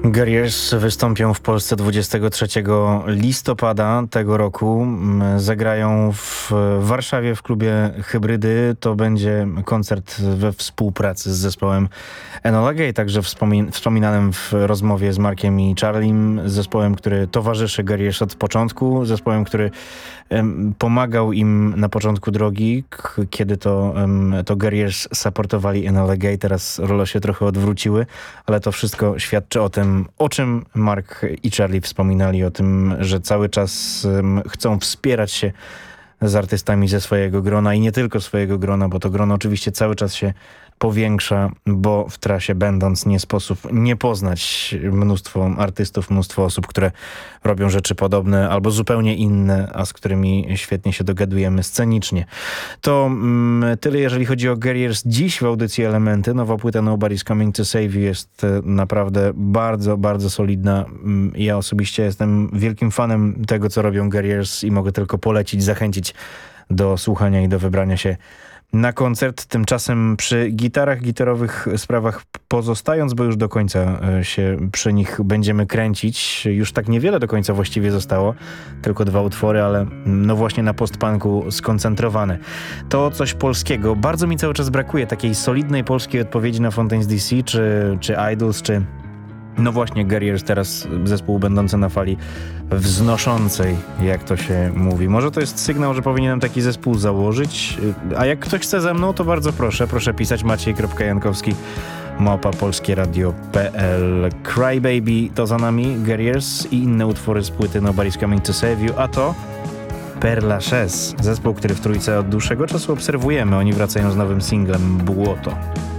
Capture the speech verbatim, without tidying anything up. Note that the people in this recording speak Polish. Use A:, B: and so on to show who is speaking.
A: Guerriers wystąpią w Polsce dwudziestego trzeciego listopada tego roku. Zagrają w Warszawie w klubie Hybrydy. To będzie koncert we współpracy z zespołem Enola Gay, także wspomin- wspominanym w rozmowie z Markiem i Charliem, zespołem, który towarzyszy Guerriers od początku, zespołem, który em, pomagał im na początku drogi, k- kiedy to, em, to Guerriers supportowali Enola Gay. Teraz role się trochę odwróciły, ale to wszystko świadczy o tym, o czym Mark i Charlie wspominali, o tym, że cały czas um, chcą wspierać się z artystami ze swojego grona i nie tylko swojego grona, bo to grono oczywiście cały czas się powiększa, bo w trasie będąc nie sposób nie poznać mnóstwo artystów, mnóstwo osób, które robią rzeczy podobne albo zupełnie inne, a z którymi świetnie się dogadujemy scenicznie. To mm, tyle, jeżeli chodzi o Guerriers dziś w audycji Elementy. Nowa płyta Nobody's Coming to Save You jest e, naprawdę bardzo, bardzo solidna. Mm, Ja osobiście jestem wielkim fanem tego, co robią Guerriers i mogę tylko polecić, zachęcić do słuchania i do wybrania się na koncert. Tymczasem przy gitarach, gitarowych sprawach pozostając, bo już do końca się przy nich będziemy kręcić. Już tak niewiele do końca właściwie zostało. Tylko dwa utwory, ale no właśnie na postpunku skoncentrowane. To coś polskiego. Bardzo mi cały czas brakuje takiej solidnej polskiej odpowiedzi na Fontaines D C, czy, czy Idols, czy no właśnie Guerriers, teraz zespół będący na fali wznoszącej, jak to się mówi. Może to jest sygnał, że powinienem taki zespół założyć, a jak ktoś chce ze mną, to bardzo proszę, proszę pisać maciej kropka jankowski małpa polskieradio kropka p l. Crybaby to za nami, Guerriers i inne utwory z płyty Nobody's Coming to Save You, a to Père Lachaise, zespół, który w Trójce od dłuższego czasu obserwujemy. Oni wracają z nowym singlem Błoto.